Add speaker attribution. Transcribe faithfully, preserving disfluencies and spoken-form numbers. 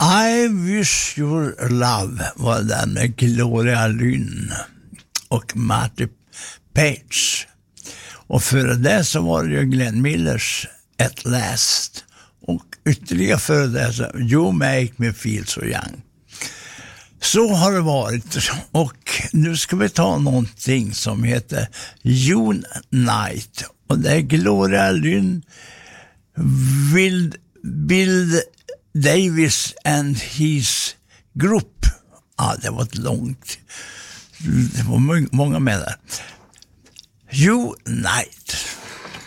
Speaker 1: I Wish Your Love var den med Gloria Lynn och Matty Page. Och före det så var det ju Glenn Millers At Last. Och ytterligare före det så You Make Me Feel So Young. Så har det varit. Och nu ska vi ta någonting som heter Unite. Och det är Gloria Lynn, Bill, Bill Davis and his group. Ja, det var ett långt. Det var många med där. Unite.